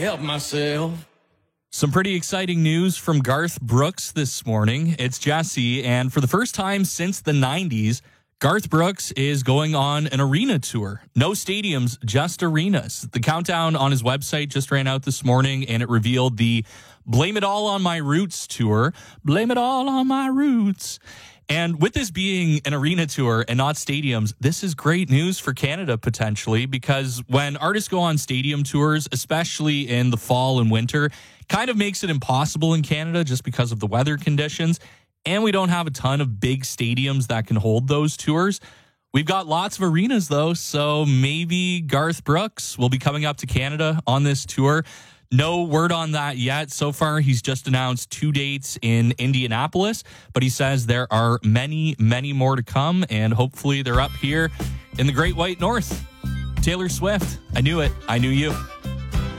help myself. Some pretty exciting news from Garth Brooks this morning. It's Jesse, and for the first time since the 90s, Garth Brooks is going on an arena tour. No stadiums, just arenas. The countdown on his website just ran out this morning, and it revealed the Blame It All on My Roots tour. Blame it all on my roots. And with this being an arena tour and not stadiums, this is great news for Canada potentially, because when artists go on stadium tours, especially in the fall and winter, kind of makes it impossible in Canada just because of the weather conditions. And we don't have a ton of big stadiums that can hold those tours. We've got lots of arenas, though, so maybe Garth Brooks will be coming up to Canada on this tour. No word on that yet. So far, he's just announced 2 dates in Indianapolis, but he says there are many, many more to come, and hopefully they're up here in the Great White North. Taylor Swift, I knew it. I knew you.